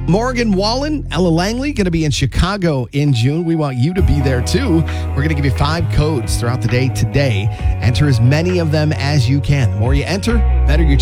Morgan Wallen, Ella Langley, going to be in Chicago in June. We want you to be there too. We're going to give you 5 codes throughout the day today. Enter as many of them as you can. The more you enter, better your